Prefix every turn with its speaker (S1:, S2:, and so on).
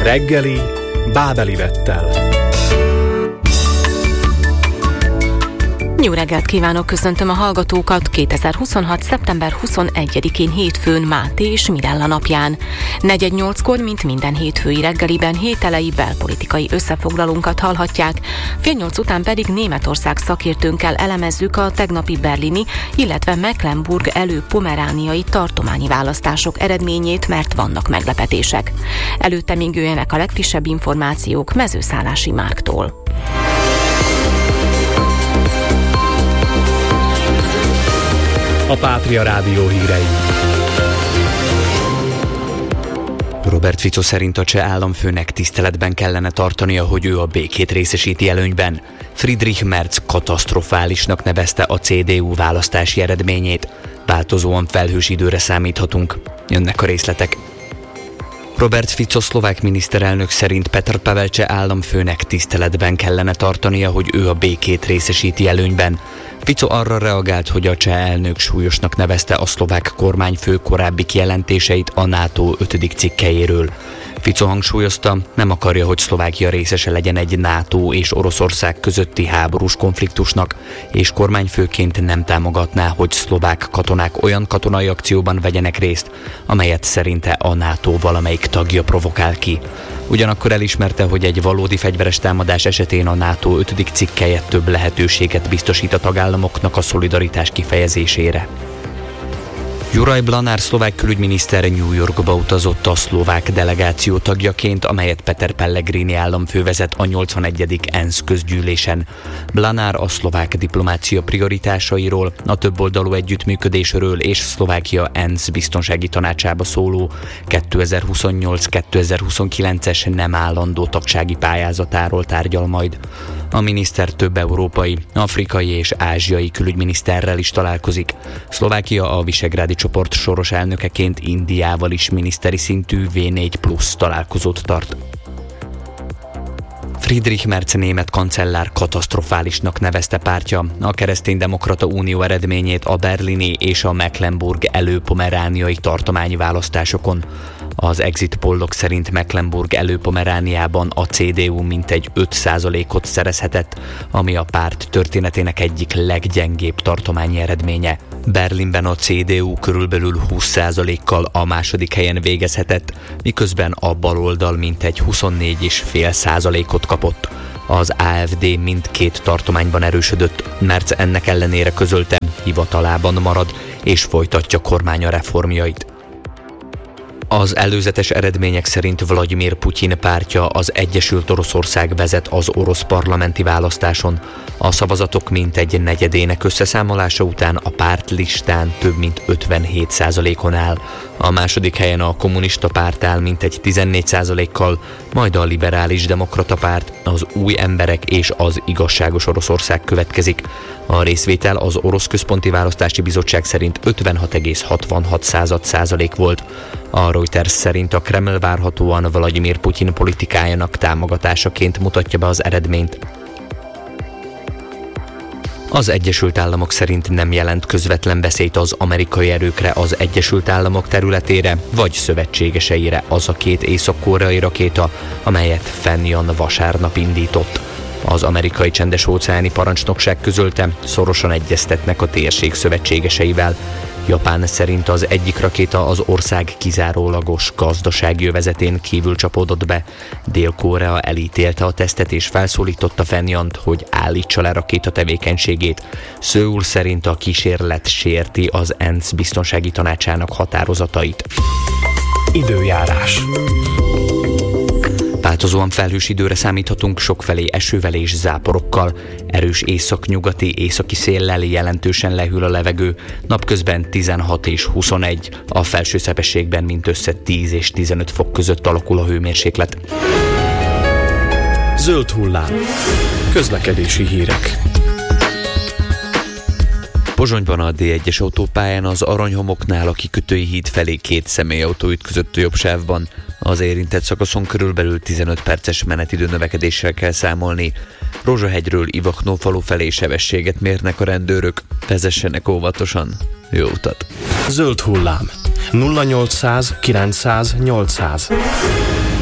S1: Reggeli Bábeli Vettel.
S2: Jó reggelt kívánok, köszöntöm a hallgatókat 2026. szeptember 21-én hétfőn Máté és Mirella napján. 4:08-kor, mint minden hétfői reggeliben hételei belpolitikai összefoglalónkat hallhatják, 7:30 után pedig Németország szakértőnkkel elemezzük a tegnapi berlini, illetve Mecklenburg előpomerániai tartományi választások eredményét, mert vannak meglepetések. Előtte még jöjjenek a legfrissebb információk Mezőszálási Márktól.
S1: A Pátria Rádió hírei.
S3: Robert Fico szerint a cseh államfőnek tiszteletben kellene tartania, hogy ő a békét részesíti előnyben. Friedrich Merz katasztrofálisnak nevezte a CDU választási eredményét. Változóan felhős időre számíthatunk. Jönnek a részletek. Robert Fico szlovák miniszterelnök szerint Petr Pavel cseh államfőnek tiszteletben kellene tartania, hogy ő a békét részesíti előnyben. Fico arra reagált, hogy a cseh elnök súlyosnak nevezte a szlovák kormányfő korábbi kijelentéseit a NATO 5. cikkelyéről. Fico hangsúlyozta, nem akarja, hogy Szlovákia részese legyen egy NATO és Oroszország közötti háborús konfliktusnak, és kormányfőként nem támogatná, hogy szlovák katonák olyan katonai akcióban vegyenek részt, amelyet szerinte a NATO valamelyik tagja provokál ki. Ugyanakkor elismerte, hogy egy valódi fegyveres támadás esetén a NATO 5. cikkelye több lehetőséget biztosít a tagállamoknak a szolidaritás kifejezésére. Juraj Blanár szlovák külügyminiszter New Yorkba utazott a szlovák delegáció tagjaként, amelyet Peter Pellegrini államfő vezet a 81. ENSZ közgyűlésen. Blanár a szlovák diplomácia prioritásairól, a többoldalú együttműködésről és Szlovákia ENSZ biztonsági tanácsába szóló 2028-2029-es nem állandó tagsági pályázatáról tárgyal majd. A miniszter több európai, afrikai és ázsiai külügyminiszterrel is találkozik. Szlovákia a Visegrádi csoport soros elnökeként Indiával is miniszteri szintű V4+ találkozót tart. Friedrich Merz német kancellár katasztrofálisnak nevezte pártja a Kereszténydemokrata Unió eredményét a berlini és a Mecklenburg előpomerániai tartományi választásokon. Az exit pollok szerint Mecklenburg előpomerániában a CDU mintegy 5%-ot szerezhetett, ami a párt történetének egyik leggyengébb tartományi eredménye. Berlinben a CDU körülbelül 20%-kal a második helyen végezhetett, miközben a baloldal mintegy 24,5%-ot kapott. Az AfD mindkét tartományban erősödött, Merz ennek ellenére közölte, hivatalában marad és folytatja kormánya reformjait. Az előzetes eredmények szerint Vladimir Putyin pártja, az Egyesült Oroszország vezet az orosz parlamenti választáson. A szavazatok mintegy negyedének összeszámolása után a párt listán több mint 57%-on áll. A második helyen a kommunista párt áll mintegy 14%-kal, majd a liberális demokrata párt, az Új Emberek és az Igazságos Oroszország következik. A részvétel az Orosz Központi Választási Bizottság szerint 56,66% volt. A Reuters szerint a Kreml várhatóan Vladimir Putyin politikájának támogatásaként mutatja be az eredményt. Az Egyesült Államok szerint nem jelent közvetlen veszélyt az amerikai erőkre az Egyesült Államok területére, vagy szövetségeseire az a két észak-koreai rakéta, amelyet Fenyan vasárnap indított. Az amerikai csendes-óceáni parancsnokság közölte, szorosan egyeztetnek a térség szövetségeseivel. Japán szerint az egyik rakéta az ország kizárólagos gazdasági övezetén kívül csapódott be. Dél-Korea elítélte a tesztet és felszólította Fenyant, hogy állítsa le rakéta tevékenységét. Szöul szerint a kísérlet sérti az ENSZ biztonsági tanácsának határozatait.
S1: Időjárás.
S3: Változóan felhős időre számíthatunk, sokfelé esővel és záporokkal. Erős északnyugati, északi széllel jelentősen lehűl a levegő, napközben 16 és 21, a felsőszepességben mindössze 10 és 15 fok között alakul a hőmérséklet.
S1: Zöld hullám. Közlekedési hírek.
S3: Pozsonyban a D1-es autópályán az Aranyhomoknál a Kikötői híd felé két személyautó ütközött a jobb sávban. Az érintett szakaszon körülbelül 15 perces menetidő növekedéssel kell számolni. Rózsahegyről Ivaknófalu felé sebességet mérnek a rendőrök. Vezessenek óvatosan. Jó utat!
S1: Zöld hullám. 0800 900 800.